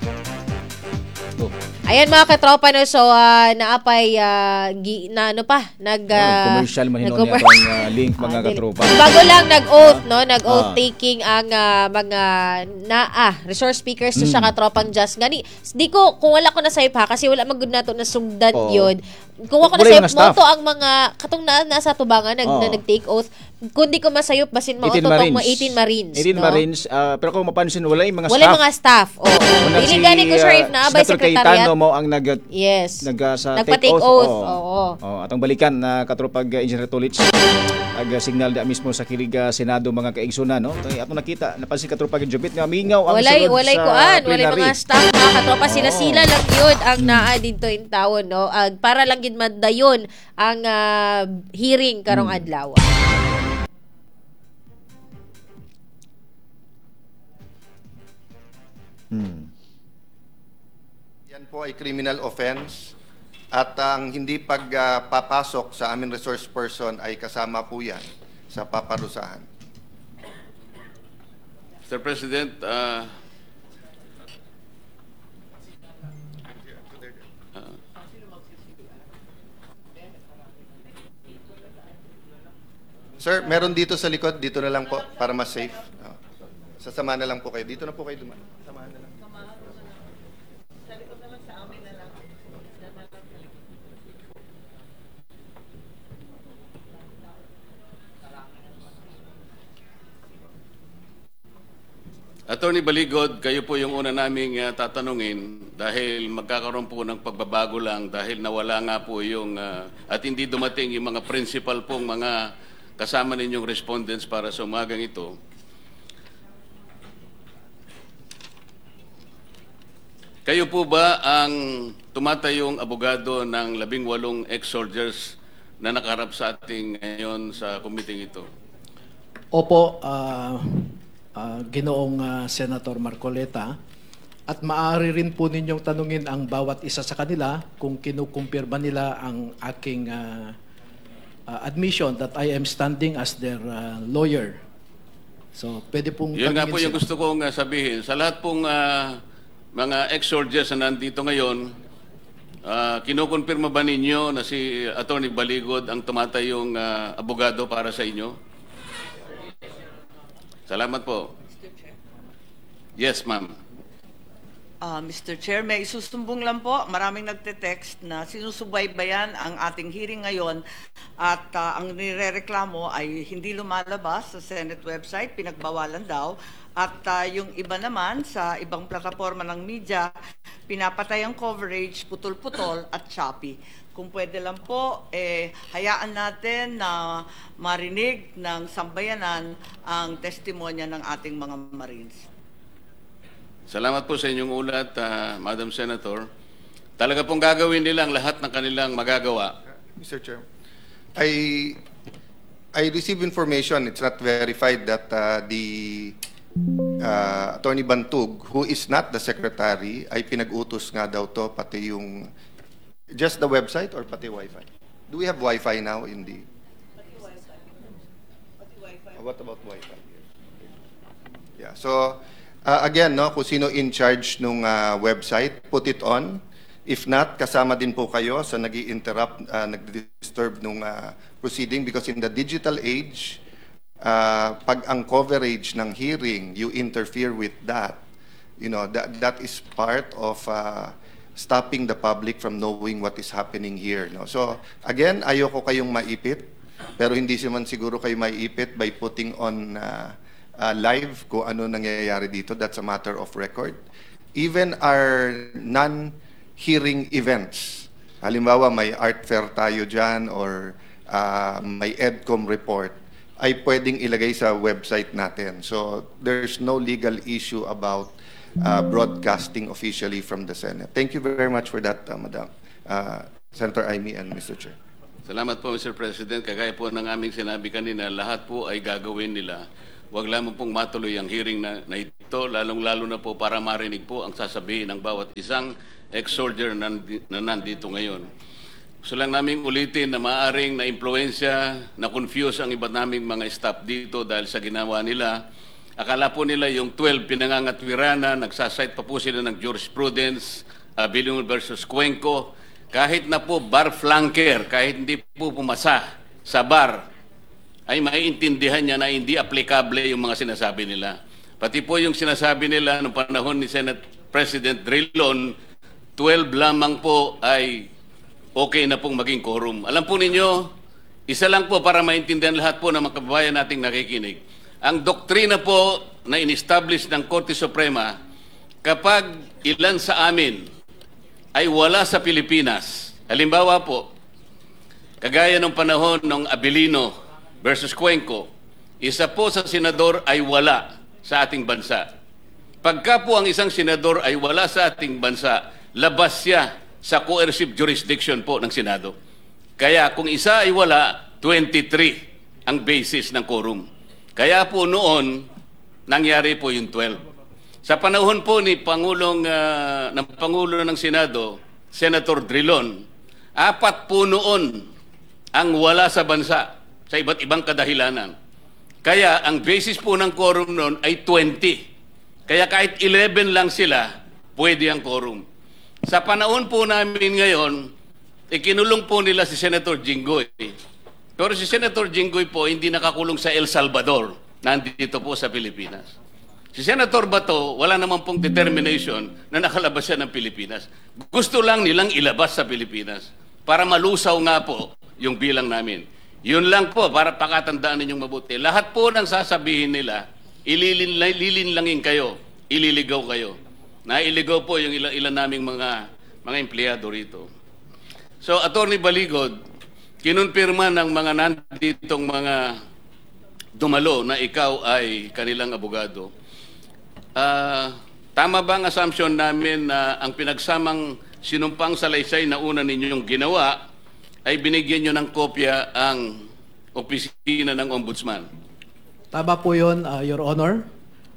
Go. Ayan mga katropa, no, so naapay Commercial mahinon niya ang link mga katropa. Bago lang nag-oath, no, nag-oath taking ang mga resource speakers sa katropang Just ngani. Di ko kung wala ko na sayop ha kasi wala magud nato na sugdan yun. Kung ako na sayop mo to ang mga katong nasa tubangan nag-take oath. Kundi ko masayop basin mo to tong 18 Marines. 18 Marines, pero kung mapansin wala yung mga staff. Wala mga staff. Dili gani ko sure if naabay secretariat mo ang sa nagpa-take oath. Atong balikan na katropag Engineer Tulich signal da mismo sa kilig Senado mga kaigsunan, no? Atong nakita napansin katropag Jubit nga mingaw ang sulod sa walay mga staff mga katropa sila lang yun ang naa dito in tawon, no? Para lang gid madayon ang hearing karong adlaw. Yan po ay criminal offense at ang hindi pagpapasok sa aming resource person ay kasama po yan sa paparusahan. Mr. President, Sir, meron dito sa likod, dito na lang po para mas safe. Sasama na lang po kayo. Dito na po kayo dumaan. Samahan na lang. Attorney Baligod, kayo po yung una naming tatanungin dahil magkakaroon po ng pagbabago lang dahil nawala nga po yung at hindi dumating yung mga principal pong mga kasama ninyong respondents para sa umagang ito. Kayo po ba ang tumatayong abogado ng 18 ex-soldiers na nakaharap sa ating ngayon sa committee ito? Opo, Ginoong Senator Marcoleta, at maaari rin po ninyong tanungin ang bawat isa sa kanila kung kinukumpirma nila ang aking admission that I am standing as their lawyer. So, pwede pong yun nga po yung gusto kong sabihin. Sa lahat pong mga ex-soldiers na nandito ngayon, kinukumpirma ba ninyo na si Attorney Baligod ang tumatayong abogado para sa inyo? Salamat po. Yes, ma'am. Mr. Chair, may isusumbong lang po. Maraming nagte-text na sinusubaybayan ang ating hearing ngayon at ang nirereklamo ay hindi lumalabas sa Senate website, pinagbawalan daw. At yung iba naman sa ibang plataforma ng media, pinapatay ang coverage, putol-putol at choppy. Kung pwede lang po, hayaan natin na marinig ng sambayanan ang testimonya ng ating mga Marines. Salamat po sa inyong ulat, Madam Senator. Talaga pong gagawin nilang lahat ng kanilang magagawa. Mr. Chair, I received information, it's not verified, that the Attorney Bantug, who is not the secretary, ay pinag-utos nga daw to, pati yung, just the website or pati Wi-Fi? Do we have Wi-Fi now in the... Pati Wi-Fi. Pati Wi-Fi. What about Wi-Fi? Yeah, so... again, no, kung sino in charge nung website, put it on. If not, kasama din po kayo sa nag-i-interrupt, nag-disturb nung proceeding because in the digital age, pag ang coverage ng hearing, you interfere with that, you know, that is part of stopping the public from knowing what is happening here. No? So, again, ayoko kayong maipit, pero hindi naman siguro kayo maipit by putting on... live kung ano nangyayari dito. That's a matter of record. Even our non-hearing events, halimbawa may art fair tayo dyan or may EDCOM report, ay pwedeng ilagay sa website natin. So there's no legal issue about broadcasting officially from the Senate. Thank you very much for that, Madam Senator Amy and Mr. Chair. Salamat po, Mr. President. Kagaya po ng aming sinabi kanina, lahat po ay gagawin nila. Huwag lamang pong matuloy ang hearing na ito, lalong-lalo na po para marinig po ang sasabihin ng bawat isang ex-soldier na nandito ngayon. Gusto lang namin ulitin na maaaring na-impluensya, na-confuse ang iba naming mga staff dito dahil sa ginawa nila. Akala po nila yung 12 pinangangatwirana, nagsasite pa po sila ng jurisprudence, Villamor versus Cuenco. Kahit na po bar flanker, kahit hindi po pumasa sa bar, ay maiintindihan niya na hindi applicable yung mga sinasabi nila. Pati po yung sinasabi nila noong panahon ni Senate President Drilon, 12 lamang po ay okay na pong maging quorum. Alam po ninyo, isa lang po para maintindihan lahat po ng mga kababayan nating nakikinig. Ang doktrina po na in-establish ng Korte Suprema, kapag ilan sa amin ay wala sa Pilipinas, halimbawa po, kagaya ng panahon ng Abilino versus Cuenco, isa po sa senador ay wala sa ating bansa. Pagka po ang isang senador ay wala sa ating bansa, labas siya sa coercive jurisdiction po ng Senado. Kaya kung isa ay wala, 23 ang basis ng quorum. Kaya po noon, nangyari po yung 12. Sa panahon po ni Pangulo ng Senado, Senator Drilon, 4 po noon ang wala sa bansa sa iba't ibang kadahilanan. Kaya ang basis po ng quorum noon ay 20. Kaya kahit 11 lang sila, pwede ang quorum. Sa panahon po namin ngayon, ikinulong po nila si Senator Jinggoy. Pero si Senator Jinggoy po hindi nakakulong sa El Salvador, nandito po sa Pilipinas. Si Senator Bato, wala naman pong determination na nakalabas siya ng Pilipinas. Gusto lang nilang ilabas sa Pilipinas para malusaw nga po yung bilang namin. Yun lang po, para pakatandaan ninyong mabuti. Lahat po ng sasabihin nila, ililinlangin kayo, ililigaw kayo. Nailigaw po yung ilan naming mga empleyado rito. So, Attorney Baligod, kinonfirma ng mga nanditong mga dumalo na ikaw ay kanilang abogado. Tama ba ang assumption namin na ang pinagsamang sinumpang salaysay na una ninyong ginawa ay binigyan nyo ng kopya ang opisina ng Ombudsman? Tama po yun, Your Honor.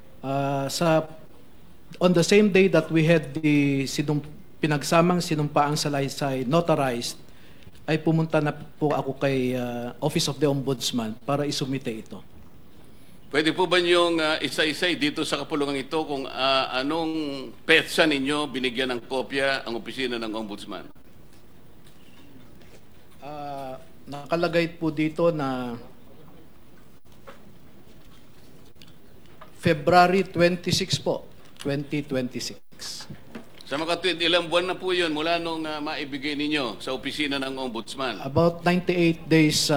On the same day that we had the pinagsamang sinumpaang salaysay notarized, ay pumunta na po ako kay Office of the Ombudsman para isumite ito. Pwede po ba niyong isa-isa dito sa kapulungan ito kung anong petsa ninyo binigyan ng kopya ang opisina ng Ombudsman? Nakalagay po dito na February 26 po, 2026. Sa makatwid, ilang buwan na po yun mula nung maibigay ninyo sa opisina ng Ombudsman? About 98 days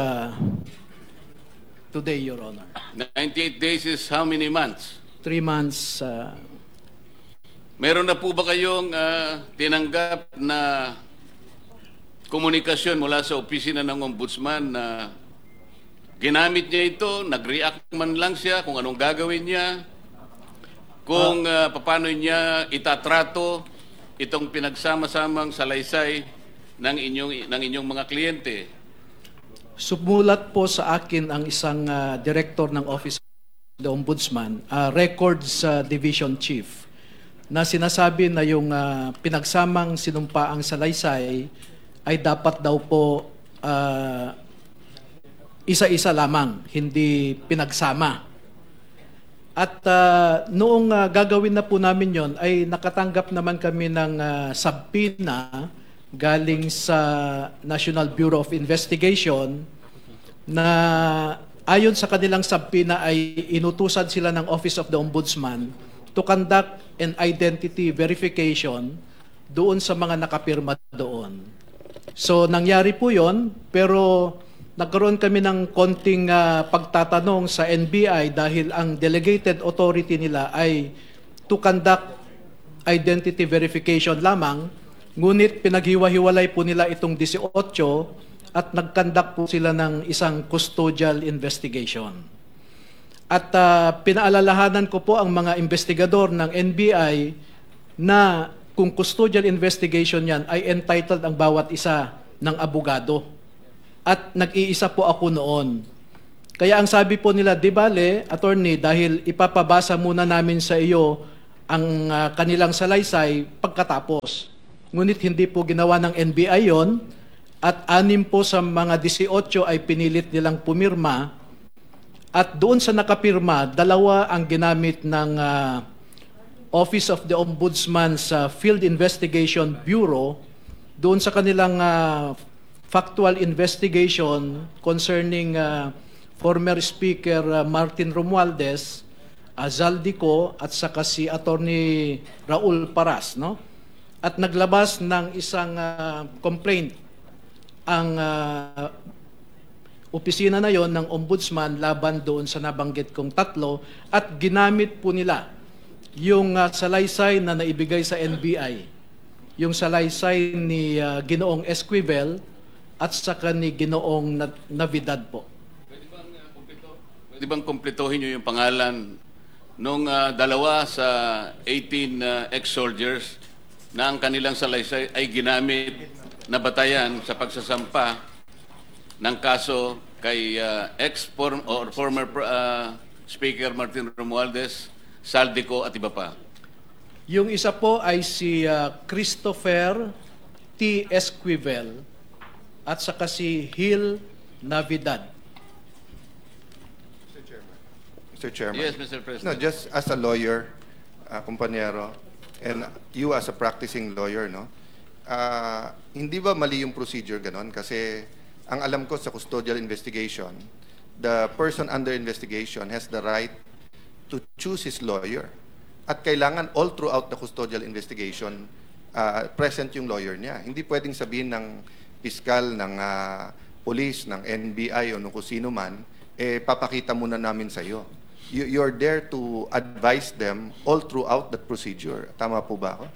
today, Your Honor. 98 days is how many months? 3 months. Meron na po ba kayong tinanggap na komunikasyon mula sa opisina ng Ombudsman na ginamit niya ito, nag-react man lang siya kung anong gagawin niya, kung paano niya itatrato itong pinagsama-samang salaysay ng inyong mga kliyente? Sumulat po sa akin ang isang director ng Office of the Ombudsman, Records Division Chief, na sinasabi na yung pinagsamang sinumpaang salaysay ay dapat daw po isa-isa lamang, hindi pinagsama. At noong gagawin na po namin yon ay nakatanggap naman kami ng subpoena galing sa National Bureau of Investigation na ayon sa kanilang subpoena ay inutusan sila ng Office of the Ombudsman to conduct an identity verification doon sa mga nakapirma doon. So nangyari po yon, pero nagkaroon kami ng konting pagtatanong sa NBI dahil ang delegated authority nila ay to conduct identity verification lamang. Ngunit pinaghiwa-hiwalay po nila itong 18 at nag-conduct po sila ng isang custodial investigation. At pinaalalahanan ko po ang mga investigador ng NBI na kung custodial investigation yan ay entitled ang bawat isa ng abogado. At nag-iisa po ako noon. Kaya ang sabi po nila, di bale, attorney, dahil ipapabasa muna namin sa iyo ang kanilang salaysay pagkatapos. Ngunit hindi po ginawa ng NBI yon at 6 po sa mga 18 ay pinilit nilang pumirma At doon sa nakapirma, dalawa ang ginamit ng Office of the Ombudsman's Field Investigation Bureau doon sa kanilang factual investigation concerning former Speaker Martin Romualdez, Zaldico at saka si Attorney Raul Paras, no? At naglabas ng isang complaint ang opisina na yon ng ombudsman laban doon sa nabanggit kong tatlo at ginamit po nila yung salaysay na naibigay sa NBI, yung salaysay ni Ginoong Esquivel at saka ni Ginoong Navidad po. Pwede bang kumpletohin nyo yung pangalan nung dalawa sa 18 ex-soldiers na ang kanilang salaysay ay ginamit na batayan sa pagsasampa ng kaso kay former Speaker Martin Romualdez, Zaldico at iba pa? Yung isa po ay si Christopher T. Esquivel at saka si Gil Navidad. Mr. Chairman. Yes, Mr. President. No, just as a lawyer, kumpanyero, and you as a practicing lawyer, no? Hindi ba mali yung procedure ganon? Kasi ang alam ko sa custodial investigation, the person under investigation has the right to choose his lawyer. At kailangan all throughout the custodial investigation, present yung lawyer niya. Hindi pwedeng sabihin ng piskal, ng police, ng NBI o ng kung sino man, papakita muna namin sa iyo. You're there to advise them all throughout the procedure. Tama po ba ako?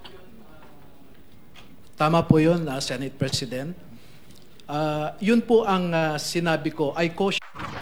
Tama po yun, Senate President. Yun po ang sinabi ko. I caution